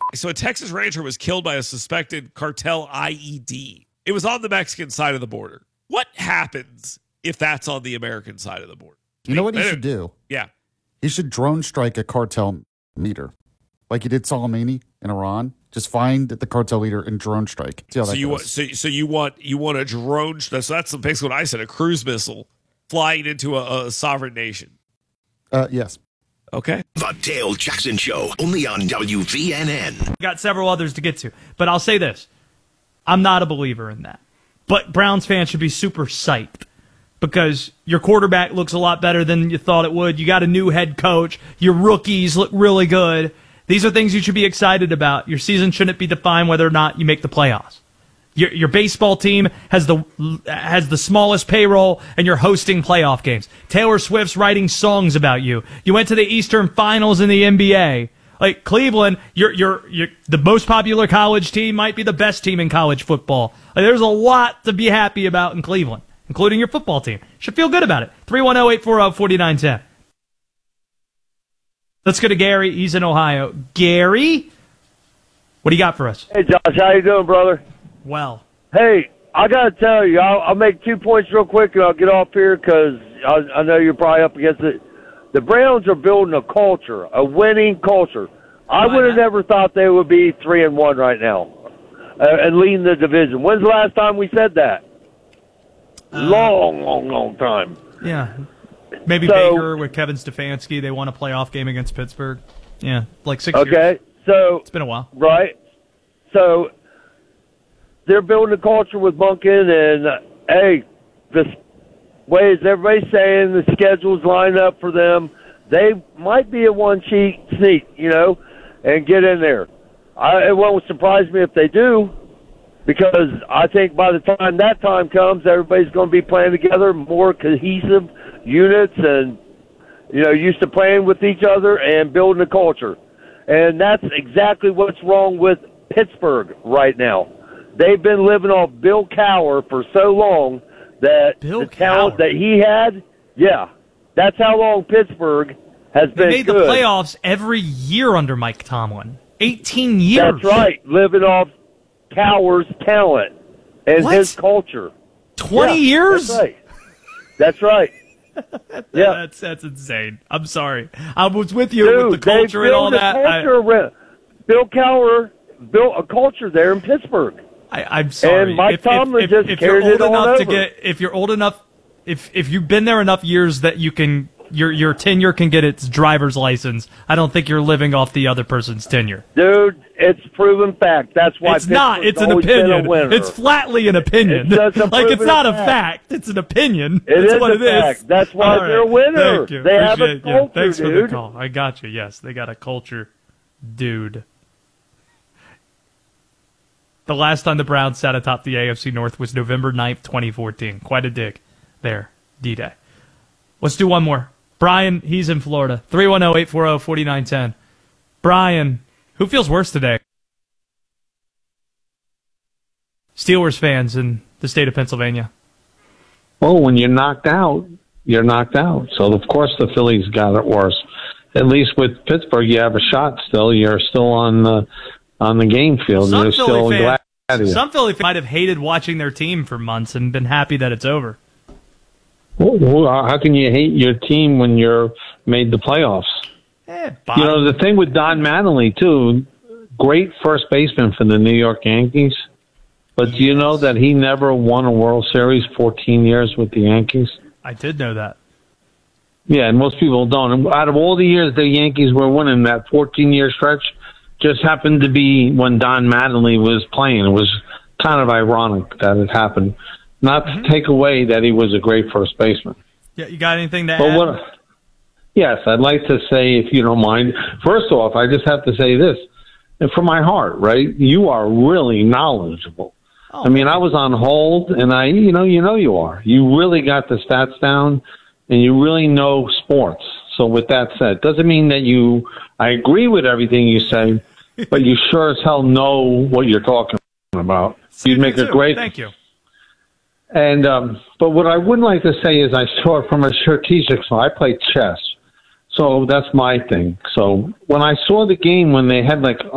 So a Texas Ranger was killed by a suspected cartel IED. It was on the Mexican side of the border. What happens if that's on the American side of the border? You know what he should do? Yeah. He should drone strike a cartel leader, like he did Soleimani in Iran. Just find the cartel leader and drone strike. See how that goes. So you want a drone? So that's basically what I said. A cruise missile flying into a sovereign nation. Yes. Okay. The Dale Jackson Show, only on WVNN. Got several others to get to, but I'll say this: I'm not a believer in that. But Browns fans should be super psyched because your quarterback looks a lot better than you thought it would. You got a new head coach. Your rookies look really good. These are things you should be excited about. Your season shouldn't be defined whether or not you make the playoffs. Your baseball team has the smallest payroll, and you're hosting playoff games. Taylor Swift's writing songs about you. You went to the Eastern Finals in the NBA. Like Cleveland, you're the most popular college team, might be the best team in college football. Like, there's a lot to be happy about in Cleveland, including your football team. Should feel good about it. 310-840-4910. Let's go to Gary. He's in Ohio. Gary, what do you got for us? Hey, Josh, how you doing, brother? Well. Hey, I got to tell you, I'll make 2 points real quick, and I'll get off here because I know you're probably up against it. The Browns are building a culture, a winning culture. I would have never thought they would be 3-1 right now and leading the division. When's the last time we said that? Long time. Yeah. Maybe Baker with Kevin Stefanski. They won a playoff game against Pittsburgh. Yeah, like 6 years. Okay, so it's been a while. Right. So they're building a culture with Monken, and hey, the way as everybody's saying, the schedules line up for them. They might be a one-cheat sneak, and get in there. It won't surprise me if they do, because I think by the time that time comes, everybody's going to be playing together, more cohesive units, and used to playing with each other and building a culture. And that's exactly what's wrong with Pittsburgh right now. They've been living off Bill Cowher for so long that talent that he had, that's how long Pittsburgh has been made good. The playoffs every year under Mike Tomlin. 18 years. That's right, living off Cowher's talent and his culture. 20 years? That's right. Yeah, that's insane. I'm sorry. I was with you with the culture and all that. Bill Cowher built a culture there in Pittsburgh. I'm sorry. And Mike Tomlin just carried it on over. If you're old enough, if you've been there enough years that you can, your tenure can get its driver's license, I don't think you're living off the other person's tenure. Dude, it's proven fact. That's why it's not. It's an opinion. It's flatly an opinion. It's not a fact. It's an opinion. That's what it is. That's why they're a winner. Thank you. They have a culture, Thanks dude. for the call. I got you. Yes, they got a culture, dude. The last time the Browns sat atop the AFC North was November 9th, 2014. Quite a dig there, D-Day. Let's do one more. Brian, he's in Florida. 310-840-4910. Brian, who feels worse today? Steelers fans in the state of Pennsylvania. Well, when you're knocked out, you're knocked out. So, of course, the Phillies got it worse. At least with Pittsburgh, you have a shot still. You're still on the game field. You're still glad. Some Philly fans might have hated watching their team for months and been happy that it's over. Well, how can you hate your team when you're made the playoffs? The thing with Don Mattingly, too, great first baseman for the New York Yankees. But do you know that he never won a World Series 14 years with the Yankees? I did know that. Yeah, and most people don't. And out of all the years the Yankees were winning, that 14-year stretch just happened to be when Don Mattingly was playing. It was kind of ironic that it happened. Not to take away that he was a great first baseman. Yeah, you got anything to add? Yes, I'd like to say, if you don't mind. First off, I just have to say this. And from my heart, right, you are really knowledgeable. Oh, I mean, I was on hold, and you know you are. You really got the stats down, and you really know sports. So with that said, doesn't mean that I agree with everything you say, but you sure as hell know what you'd talking about. You'd make a great. Thank you. And but what I would like to say is I saw it from a strategic side. I play chess, so that's my thing. So when I saw the game when they had like